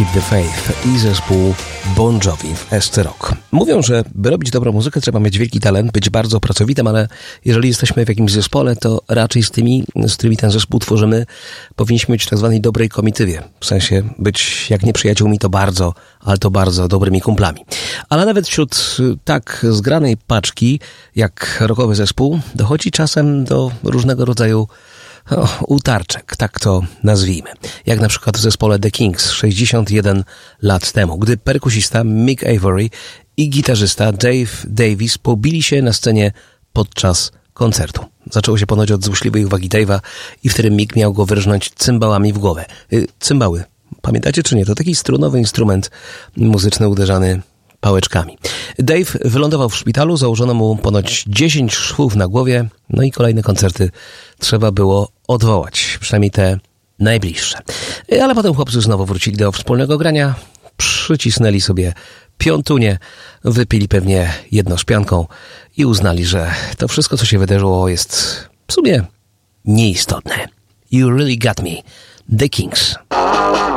Keep the Faith i zespół Bon Jovi w SC Rock. Mówią, że by robić dobrą muzykę trzeba mieć wielki talent, być bardzo pracowitym, ale jeżeli jesteśmy w jakimś zespole, to raczej z którymi ten zespół tworzymy, powinniśmy być w tak zwanej dobrej komitywie. W sensie być jak nie przyjaciółmi, to bardzo, ale to bardzo dobrymi kumplami. Ale nawet wśród tak zgranej paczki, jak rockowy zespół, dochodzi czasem do różnego rodzaju utarczek, tak to nazwijmy. Jak na przykład w zespole The Kings 61 lat temu, gdy perkusista Mick Avory i gitarzysta Dave Davis pobili się na scenie podczas koncertu. Zaczęło się ponoć od złośliwej uwagi Dave'a i wtedy Mick miał go wyrżnąć cymbałami w głowę. Cymbały. Pamiętacie czy nie? To taki strunowy instrument muzyczny uderzany pałeczkami. Dave wylądował w szpitalu, założono mu ponoć 10 szwów na głowie, no i kolejne koncerty trzeba było odwołać, przynajmniej te najbliższe. Ale potem chłopcy znowu wrócili do wspólnego grania, przycisnęli sobie piątunię, wypili pewnie jedno szpianką i uznali, że to wszystko, co się wydarzyło, jest w sumie nieistotne. You really got me. The Kings.